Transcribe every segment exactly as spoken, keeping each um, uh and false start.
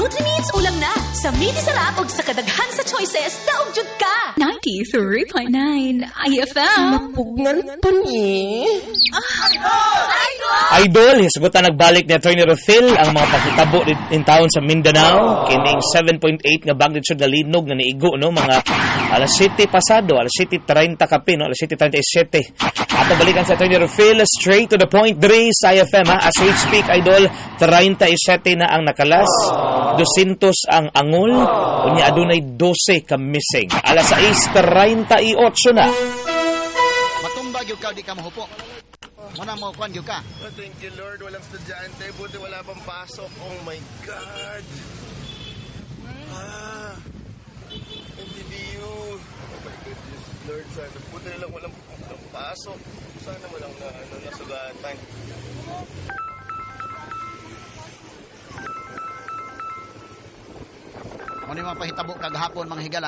Nutri-Meats ulam na. Sa mini sarap ug sa kadaghan sa choices, daog jud ka. ninety-three point nine I F M. Mapugngan pa ni. Idol, hisugutan nagbalik ni Attorney Rufil ang mga pakitabo in town sa Mindanao. Kining seven point eight nga magnitude na linog na niigo, no? Mga alas siyete pasado, alas siyete thirty kape, no? alas siyete thirty-seven. Ato balikan sa Attorney Rufil, straight to the point, Dre sa I F M, ha? As we speak, Idol, thirty-seven na ang nakalas, two hundred ang angol, unya adunay twelve ka missing. Alas sais thirty-eight na. Matumba gyud ka, di ka mahupo. Muna mo kwan gyud ka. Oh, thank you Lord, walang estudyante, buti wala pang pasok. Oh my God. Ah, N T D U. Oh my goodness, Lord, sana buti na lang walang pasok. Sana walang na, ano, nasugatan. Muna yung mga pahitabo kagahapon, mga higala.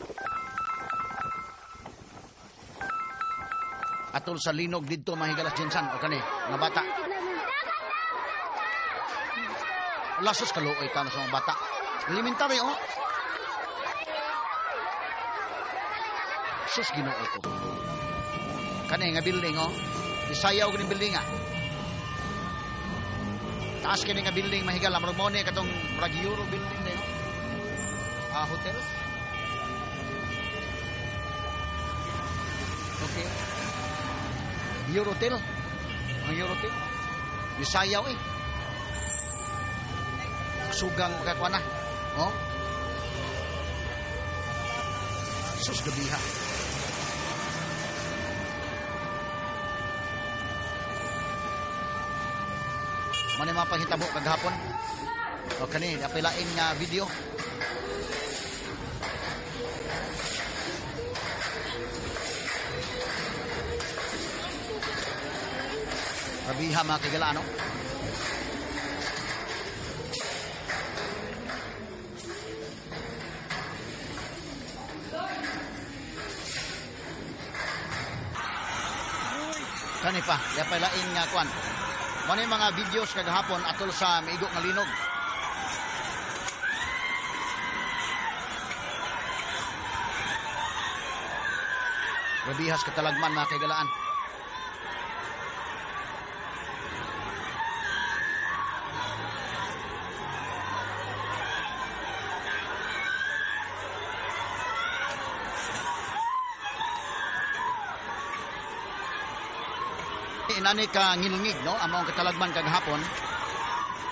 Atol sa linog dito, mga higalas Jensan, o kani, mga bata. Lasos kaluoy ka na sa mga bata. Elementary, oh. Sus, ginoo ko. Kani, nga building, oh. Isayaw ko ng building, ah. Taas kini nga building, mga higala. Marag mo ni, katong marag Euro building na, oh. Ah, hotel. Okay. Eurotel. Ang Eurotel. Bisayaw eh. Sugang kakwa na. Oh? Sus gabiha. Mani mga panghitabo kagahapon. O kani, napilain nga video. Rabiha mga kagala, ano? Kani pa, yapay laing nga kwan. Mano yung mga videos kagahapon atol sa maigo nga linog. Rabihas katalagman mga kagalaan. Inani ka ngilngig, no? Among katalagman kagahapon.